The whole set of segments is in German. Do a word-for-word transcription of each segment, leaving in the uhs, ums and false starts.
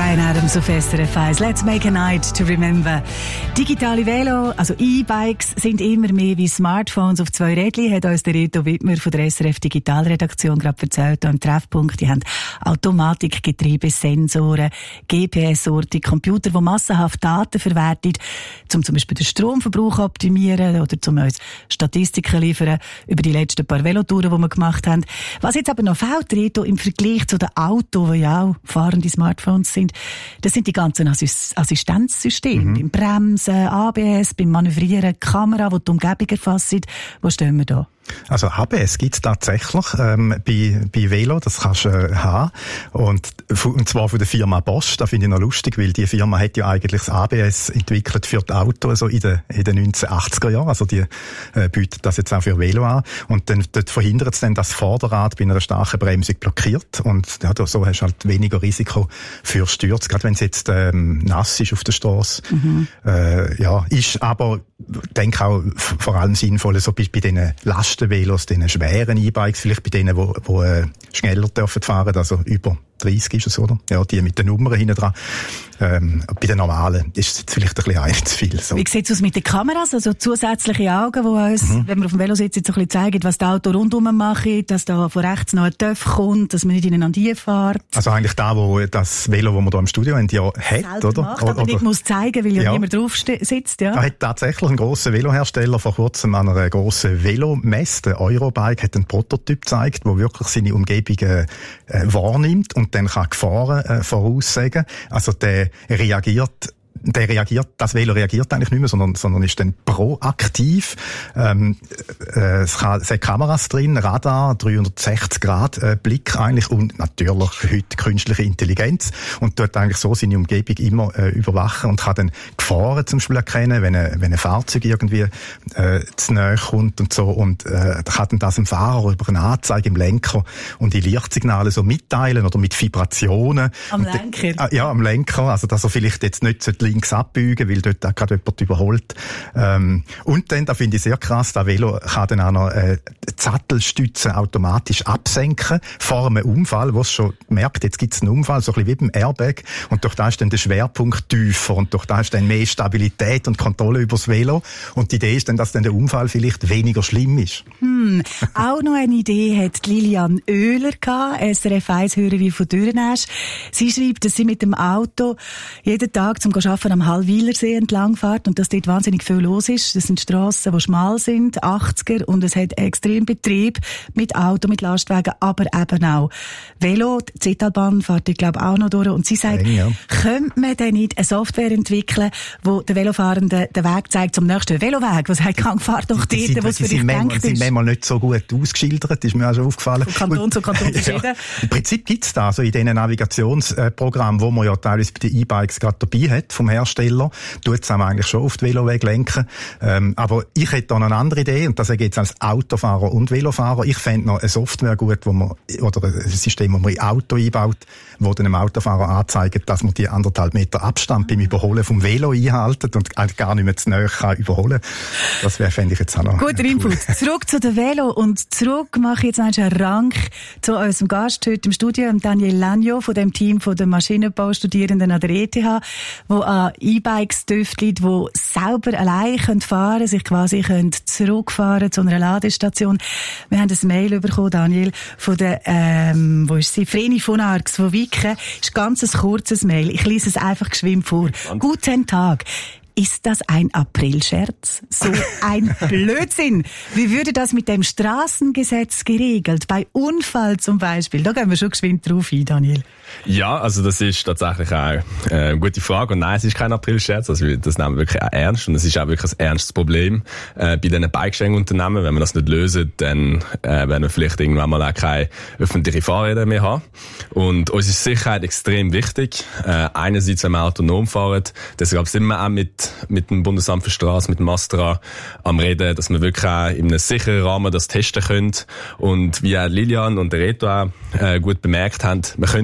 Bryan Adams auf S R F eins. Let's make a night to remember. Digitale Velo, also E-Bikes, sind immer mehr wie Smartphones auf zwei Rädchen, hat uns der Reto Wittmer von der S R F Digitalredaktion gerade erzählt, hier im Treffpunkt. Die haben Automatikgetriebe, Sensoren, G P S-Orte, Computer, die massenhaft Daten verwerten, um zum Beispiel den Stromverbrauch zu optimieren oder um uns Statistiken liefern über die letzten paar Velotouren, die wir gemacht haben. Was jetzt aber noch fehlt, Reto, im Vergleich zu den Autos, die ja auch fahrende Smartphones sind, das sind die ganzen Assist- Assistenzsysteme. Mhm. Beim Bremsen, A B S, beim Manövrieren, Kamera, die die Umgebung erfasst. Wo stehen wir da? Also A B S gibt's tatsächlich ähm, bei, bei Velo, das kannst du äh, haben. Und, und zwar von der Firma Bosch, das finde ich noch lustig, weil die Firma hat ja eigentlich das A B S entwickelt für die Autos also in den, in den neunzehnhundertachtziger Jahren. Also die äh, bietet das jetzt auch für Velo an. Und dann dort verhindert es dann, dass das Vorderrad bei einer starken Bremsung blockiert. Und ja, so hast du halt weniger Risiko für Stürze, gerade wenn es jetzt ähm, nass ist auf der Straße. Mhm. Äh, ja, ist aber, denke auch vor allem sinnvoll, so bei, bei diesen Lasten Velos, diesen schweren E-Bikes, vielleicht bei denen, die, die äh, schneller dürfen fahren, also über dreißig ist es, oder? Ja, die mit den Nummern hinten dran. Ähm, bei den normalen ist es vielleicht ein bisschen ein zu viel. So. Wie sieht es aus mit den Kameras? Also zusätzliche Augen, die uns, mhm. wenn wir auf dem Velo sitzen, so ein bisschen zeigen, was das Auto rundum macht, dass da von rechts noch ein Töpf kommt, dass man nicht ineinander fährt. Also eigentlich da, wo das Velo, das wir hier im Studio haben, ja hat, oder? Macht, aber oder, nicht muss zeigen, weil ja, ja niemand drauf sitzt. Ja. Da hat tatsächlich ein grosser Velohersteller vor kurzem an einer grossen Velomesse, der Eurobike, hat einen Prototyp gezeigt, der wirklich seine Umgebung äh, wahrnimmt und dann kann Gefahren äh, voraussagen. Also der reagiert Der reagiert, das Velo reagiert eigentlich nicht mehr, sondern, sondern ist dann proaktiv. Ähm, äh, es, kann, es hat Kameras drin, Radar, dreihundertsechzig Grad äh, Blick eigentlich und natürlich heute künstliche Intelligenz und tut eigentlich so seine Umgebung immer äh, überwachen und kann dann Gefahren zum Beispiel erkennen, wenn ein, wenn ein Fahrzeug irgendwie äh, zu nahe kommt und so und äh, kann dann das dem Fahrer über eine Anzeige im Lenker und die Lichtsignale so mitteilen oder mit Vibrationen. Am Lenker? Und, äh, ja, am Lenker, also dass er vielleicht jetzt nicht so links abbiegen, weil dort auch gerade jemand überholt. Ähm, und dann, da finde ich sehr krass, das Velo kann dann auch noch äh, die Sattelstützen automatisch absenken vor einem Unfall, wo es schon merkt, jetzt gibt es einen Unfall, so ein bisschen wie beim Airbag. Und durch das ist dann der Schwerpunkt tiefer und durch das ist dann mehr Stabilität und Kontrolle über das Velo. Und die Idee ist dann, dass dann der Unfall vielleicht weniger schlimm ist. Hm, auch noch eine Idee hat Lilian Oehler gehabt, S R F eins Hörerin von Dürrenäsch. Sie schreibt, dass sie mit dem Auto jeden Tag zum Arbeiten am Hallwilersee entlang fährt und dass dort wahnsinnig viel los ist. Das sind Strassen, die schmal sind, achtziger, und es hat extrem Betrieb mit Auto, mit Lastwagen, aber eben auch Velo. Die Zitalbahn fährt, ich glaube, auch noch durch. Und sie sagt, ja, ja. Könnte man denn nicht eine Software entwickeln, die den Velofahrenden den Weg zeigt zum nächsten Veloweg? Was heißt, kann fahr doch dort, wo es für dich denkt ist. Die sind manchmal nicht so gut ausgeschildert, ist mir auch schon aufgefallen. Von Kanton zu Kanton verschieden. Ja. Im Prinzip gibt es da, so in diesen Navigationsprogrammen, wo man ja teilweise bei den E-Bikes gerade dabei hat, vom Hersteller, tut es eigentlich schon auf die Veloweg lenken. Ähm, aber ich hätte da noch eine andere Idee, und das sage ich jetzt als Autofahrer und Velofahrer. Ich fände noch eine Software gut, wo man, oder ein System, das man in Auto einbaut, wo dann dem Autofahrer anzeigt, dass man die anderthalb Meter Abstand beim Überholen vom Velo einhaltet und gar nicht mehr zu nahe kann überholen. Das wäre, fände ich jetzt auch noch. Guter cool. Input. Zurück zu der Velo und zurück mache ich jetzt einen Rank zu unserem Gast heute im Studio, Daniel Lagno von dem Team von den Maschinenbaustudierenden an der E T H, wo an E-Bikes tüftelt, die selber allein fahren können, sich quasi können zurückfahren zu einer Ladestation. Wir haben ein Mail bekommen, Daniel, von der, ähm, wo ist sie? Vreni von Arx, von Wiken. Ist ganz ein kurzes Mail. Ich lese es einfach geschwind vor. Und? Guten Tag. Ist das ein Aprilscherz? So ein Blödsinn. Wie würde das mit dem Straßengesetz geregelt? Bei Unfall zum Beispiel. Da gehen wir schon geschwind drauf ein, Daniel. Ja, also das ist tatsächlich auch äh, eine gute Frage. Und nein, es ist kein Aprilscherz. Also das nehmen wir wirklich auch ernst. Und es ist auch wirklich ein ernstes Problem äh, bei diesen Bikesharing-Unternehmen. Wenn wir das nicht lösen, dann äh, werden wir vielleicht irgendwann mal auch keine öffentliche Fahrräder mehr haben. Und uns ist Sicherheit extrem wichtig. Äh, einerseits, wenn wir autonom fahren, deshalb sind wir auch mit mit dem Bundesamt für Straßen, mit dem Astra am Reden, dass wir wirklich auch in einem sicheren Rahmen das testen können. Und wie auch Lilian und der Reto auch äh, gut bemerkt haben, wir können auch das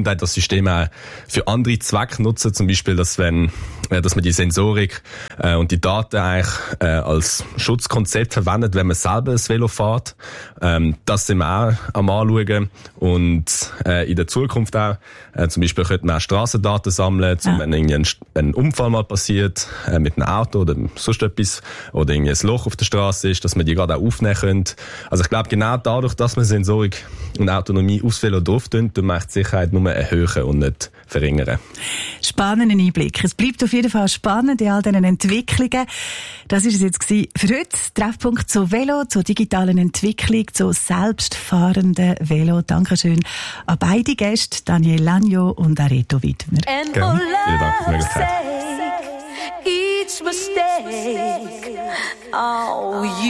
System auch für andere Zwecke nutzen, zum Beispiel, dass wenn, äh, dass man die Sensorik äh, und die Daten eigentlich äh, als Schutzkonzept verwendet, wenn man selber das Velo fährt. Ähm, das sind wir auch am Anschauen und äh, in der Zukunft auch. Äh, zum Beispiel könnte man auch Strassendaten sammeln, zum, ja. wenn irgendwie ein, ein Unfall mal passiert äh, mit einem Auto oder sonst etwas oder irgendwie ein Loch auf der Straße ist, dass man die gerade auch aufnehmen können. Also ich glaube, genau dadurch, dass man Sensorik und Autonomie aufs Velo drauf tun, tun wir die Sicherheit nur erhöhen und nicht verringern. Spannender Einblick. Es bleibt auf jeden Fall spannend in all diesen Entwicklungen. Das war es jetzt für heute. Treffpunkt zu Velo, zur digitalen Entwicklung, zu selbstfahrenden Velo. Dankeschön an beide Gäste, Daniel Lagno und Areto Widmer. Gerne. Vielen Dank für die Möglichkeit. Each mistake, oh, you